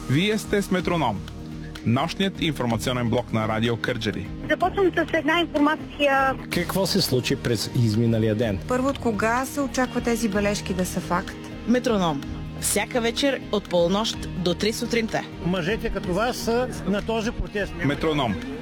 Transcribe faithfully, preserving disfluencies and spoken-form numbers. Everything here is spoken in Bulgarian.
Вие сте с Метроном, нощният информационен блок на Радио Кърджали. Започвам с една информация. Какво се случи през изминалия ден? Първо, от кога се очаква тези бележки да са факт? Метроном. Всяка вечер от полунощ до три сутринта. Мъжете като вас са на този протест. Метроном.